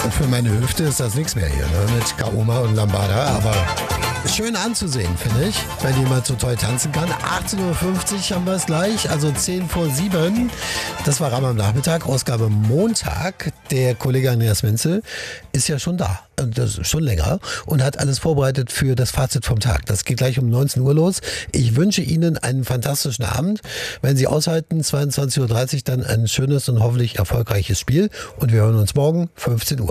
Und für meine Hüfte ist das nichts mehr hier, ne? Mit Kaoma und Lambada, aber schön anzusehen, finde ich, wenn jemand so toll tanzen kann. 18.50 Uhr haben wir es gleich, also 10 vor 7. Das war Ram am Nachmittag, Ausgabe Montag. Der Kollege Andreas Menzel ist ja schon da, und das ist schon länger, und hat alles vorbereitet für das Fazit vom Tag. Das geht gleich um 19 Uhr los. Ich wünsche Ihnen einen fantastischen Abend. Wenn Sie aushalten, 22.30 Uhr dann ein schönes und hoffentlich erfolgreiches Spiel. Und wir hören uns morgen 15 Uhr.